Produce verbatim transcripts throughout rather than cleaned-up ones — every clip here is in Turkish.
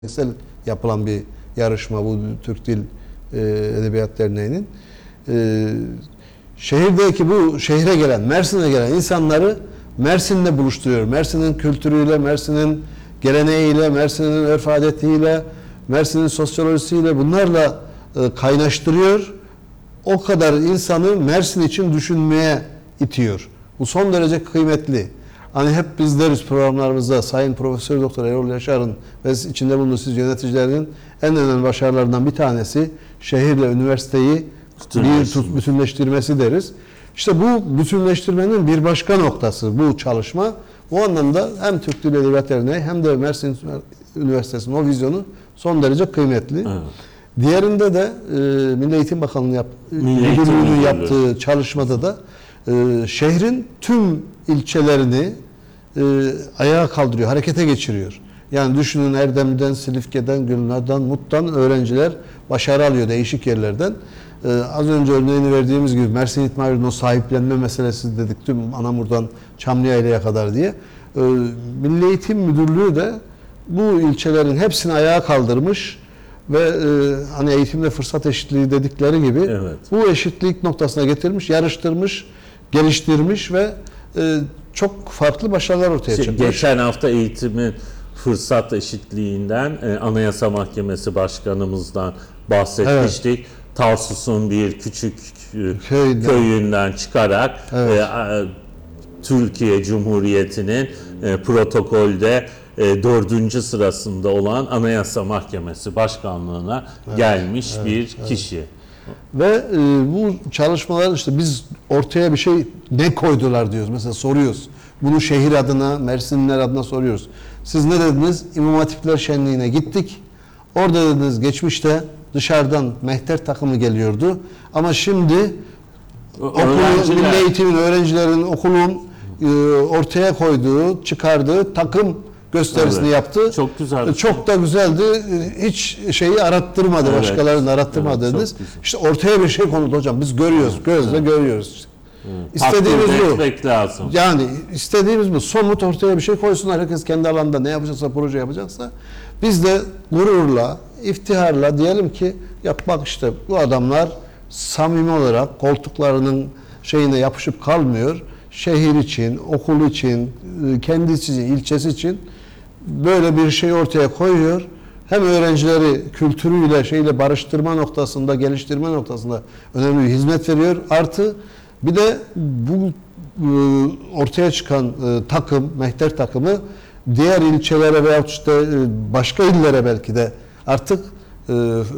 yapılan bir yarışma bu Türk Dil e, Edebiyat Derneği'nin. E, şehirdeki bu şehre gelen, Mersin'e gelen insanları Mersin'le buluşturuyor. Mersin'in kültürüyle, Mersin'in geleneğiyle, Mersin'in örf adetiyle, Mersin'in sosyolojisiyle bunlarla e, kaynaştırıyor. O kadar insanı Mersin için düşünmeye itiyor. Bu son derece kıymetli. Hani hep biz deriz programlarımızda Sayın Profesör Doktor Erol Yaşar'ın ve içinde bulunduğu siz yöneticilerin en önemli başarılarından bir tanesi şehirle üniversiteyi bir bütünleştirmesi deriz. İşte bu bütünleştirmenin bir başka noktası bu çalışma. Bu anlamda hem Türk Dil Edebiyat Derneği hem de Mersin Üniversitesi'nin o vizyonu son derece kıymetli. Evet. Diğerinde de e, Milli Eğitim Bakanlığı'nın yap, Müdürlüğü'nün yaptığı çalışmada da e, şehrin tüm ilçelerini e, ayağa kaldırıyor, harekete geçiriyor. Yani düşünün Erdem'den, Silifke'den, Gülnar'dan, Mut'tan öğrenciler başarı alıyor değişik yerlerden. Ee, az önce örneğini verdiğimiz gibi Mersin İtmai'nin o sahiplenme meselesi dedik tüm Anamur'dan Çamlıyaylı'ya kadar diye. Ee, Milli Eğitim Müdürlüğü de bu ilçelerin hepsini ayağa kaldırmış ve e, hani eğitimde fırsat eşitliği dedikleri gibi evet. Bu eşitlik noktasına getirmiş, yarıştırmış, geliştirmiş ve e, çok farklı başarılar ortaya şey, çıkmış. Geçen hafta eğitimin fırsat eşitliğinden e, Anayasa Mahkemesi Başkanımızdan bahsetmiştik. Evet. Tarsus'un bir küçük köyünden, köyünden çıkarak evet. e, Türkiye Cumhuriyeti'nin e, protokolde e, dördüncü sırasında olan Anayasa Mahkemesi Başkanlığı'na evet. gelmiş evet. bir evet. kişi. Ve e, bu çalışmalar işte biz ortaya bir şey ne koydular diyoruz. Mesela soruyoruz. Bunu şehir adına, Mersinliler adına soruyoruz. Siz ne dediniz? İmam Hatipler Şenliği'ne gittik. Orada dediniz geçmişte dışarıdan mehter takımı geliyordu. Ama şimdi okulun, milli eğitimin, öğrencilerin, okulun e, ortaya koyduğu, çıkardığı takım gösterisini evet. yaptı. Çok güzel. Çok da güzeldi. Hiç şeyi arattırmadı, evet. başkalarını arattırmadı evet, dediniz. İşte ortaya bir şey konuldu hocam. Biz görüyoruz, evet. gözle evet. görüyoruz. Evet. İstediğimiz bu. Lazım. Yani istediğimiz bu. Somut ortaya bir şey koysunlar. Herkes kendi alanında ne yapacaksa, proje yapacaksa. Biz de gururla, iftiharla diyelim ki ya bak işte bu adamlar samimi olarak koltuklarının şeyine yapışıp kalmıyor. Şehir için, okul için, kendisi için, ilçesi için böyle bir şey ortaya koyuyor. Hem öğrencileri kültürüyle, şeyle barıştırma noktasında, geliştirme noktasında önemli bir hizmet veriyor. Artı bir de bu ortaya çıkan takım, mehter takımı diğer ilçelere veya işte başka illere belki de artık e, e,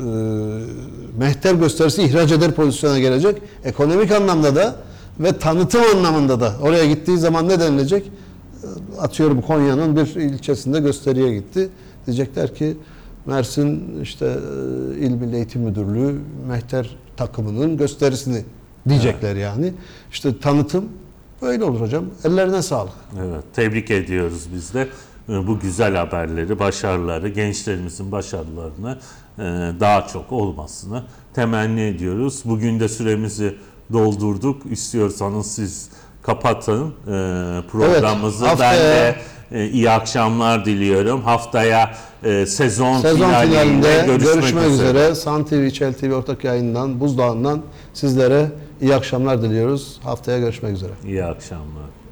mehter gösterisi ihraç eder pozisyona gelecek. Ekonomik anlamda da ve tanıtım anlamında da oraya gittiği zaman ne denilecek? Atıyorum Konya'nın bir ilçesinde gösteriye gitti. Diyecekler ki Mersin işte İl Milli Eğitim Müdürlüğü mehter takımının gösterisini diyecekler evet. yani. İşte tanıtım böyle olur hocam. Ellerine sağlık. Evet, tebrik ediyoruz biz de. Bu güzel haberleri, başarıları, gençlerimizin başarılarını daha çok olmasını temenni ediyoruz. Bugün de süremizi doldurduk. İstiyorsanız siz kapatın programımızı. Evet, haftaya, ben de iyi akşamlar diliyorum. Haftaya sezon, sezon finalinde görüşmek, görüşmek üzere. üzere. San T V, İçel T V ortak yayından, Buzdağı'ndan sizlere iyi akşamlar diliyoruz. Haftaya görüşmek üzere. İyi akşamlar.